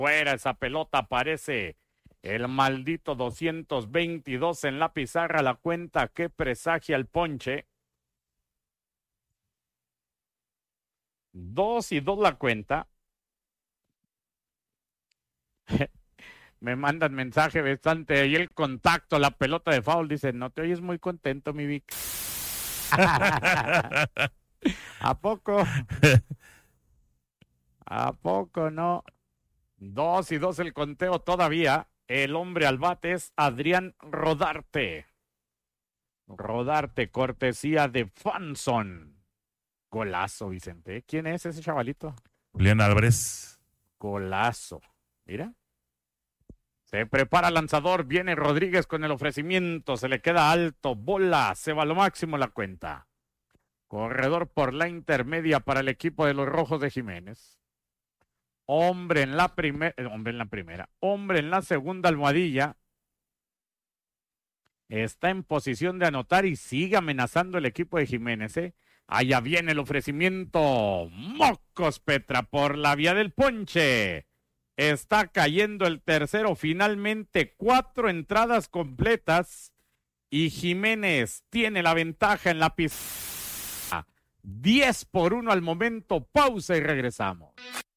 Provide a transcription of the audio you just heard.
Fuera esa pelota, aparece el maldito 222 en la pizarra, la cuenta que presagia el ponche. 2-2 la cuenta. Me mandan mensaje bastante ahí el contacto, la pelota de foul. Dice, no te oyes muy contento, mi Vic. ¿A poco? ¿A poco no? 2-2 el conteo todavía. El hombre al bate es Adrián Rodarte. Rodarte, cortesía de Fanson. Golazo, Vicente. ¿Quién es ese chavalito? Julián Álvarez. Golazo. Mira. Se prepara el lanzador. Viene Rodríguez con el ofrecimiento. Se le queda alto. Bola. Se va a lo máximo la cuenta. Corredor por la intermedia para el equipo de los Rojos de Jiménez. Hombre en la primera. Hombre en la segunda almohadilla. Está en posición de anotar y sigue amenazando el equipo de Jiménez, ¿eh? Allá viene el ofrecimiento. Mocos Petra por la vía del ponche. Está cayendo el tercero. Finalmente 4 entradas completas. Y Jiménez tiene la ventaja en la pizarra. 10-1 al momento. Pausa y regresamos.